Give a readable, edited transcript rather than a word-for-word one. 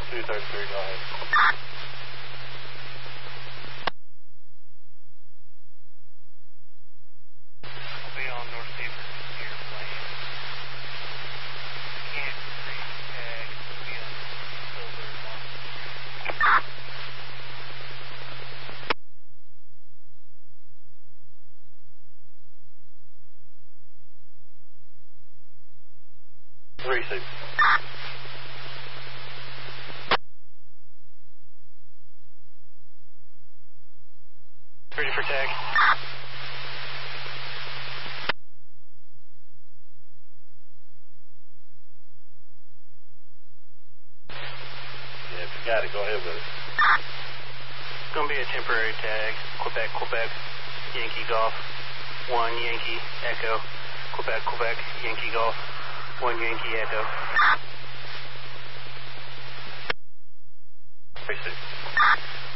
233, go ahead. I'll be on North Beaver airplane. Can't read tag. It'll be on Silver Monster. Three six. Ready for tag. Yeah, if you got it, go ahead with it. It's going to be a temporary tag. Quebec, Quebec, Yankee Golf. 1 Yankee Echo. Quebec, Quebec, Yankee Golf. 1 Yankee Echo. 3 6.